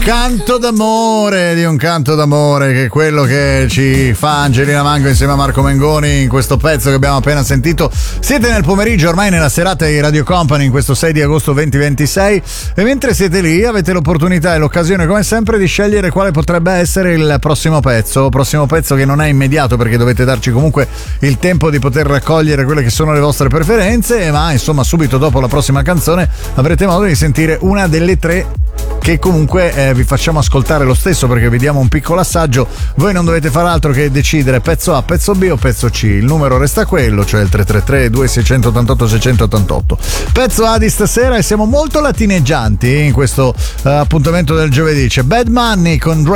canto d'amore, che è quello che ci fa Angelina Mango insieme a Marco Mengoni in questo pezzo che abbiamo appena sentito. Siete nel pomeriggio, ormai nella serata di Radio Company in questo 6 di agosto 2026, e mentre siete lì avete l'opportunità e l'occasione come sempre di scegliere quale potrebbe essere il prossimo pezzo che non è immediato perché dovete darci comunque il tempo di poter raccogliere quelle che sono le vostre preferenze, ma insomma subito dopo la prossima canzone avrete modo di sentire una delle tre che comunque vi facciamo ascoltare lo stesso, perché vi diamo un piccolo assaggio. Voi non dovete fare altro che decidere pezzo A, pezzo B o pezzo C. Il numero resta quello, cioè il 333 2688 688. Pezzo A di stasera, e siamo molto latineggianti in questo appuntamento del giovedì. C'è Bad Money con